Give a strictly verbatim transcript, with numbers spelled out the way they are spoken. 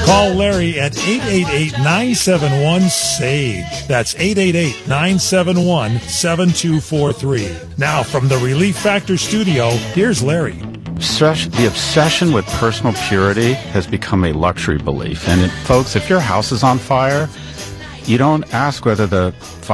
Call Larry at eight eight eight, nine seven one, S A G E. That's eight eight eight, nine seven one, seven two four three. Now, from the Relief Factor studio, here's Larry. The obsession with personal purity has become a luxury belief. And, it, folks, if your house is on fire, you don't ask whether the